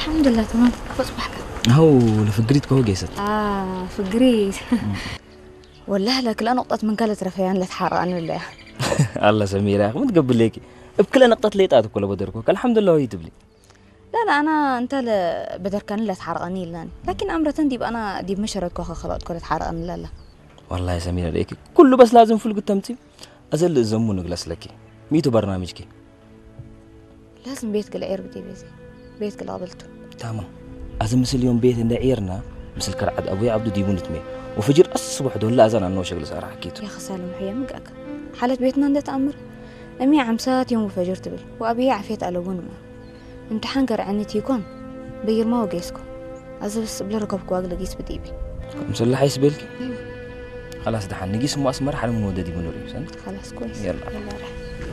الحمد لله تمام. أصبحك هو لفقريت كهو جيست فقريت والله لك لا نقطة من كالة رفيان لتحرق أنا الله. الله سميرة ما تقبل ليكي بكل نقطة ليتاتك كل بدركوك الحمد لله ويتبلي. لا أنا أنت بدركان لا تحرقني لان لكن أمرة دي أنا دي مشرك كوخة خلاص كل تحرقني لا. والله يا سميرة ليكي كله بس لازم فلق التمتي أزل الزمو نجلس لكي ميتو برنامجك لازم بيتك العير بدي بيزي بيتك قابلته تمام. أزم مثل اليوم بيت عند عيرنا مثل كرعد أبوي عبدو ديبون تمي وفجر الصبح دول لا أزان عنو شغل صار حكيته. يا خسالة محيا مقاك حالة بيتنا عند تأمر أمي عمسات يوم وفجر تبل وأبي عفيت ألوون ما امتحان قرعني تيكون بير ما وقيسكو أزبس بلا ركبك واقل قيس بديبي مسلح يسبلك. أيوة خلاص دحين نقيس مو أسمر حال من وددي منوري خلاص كويس يلا رح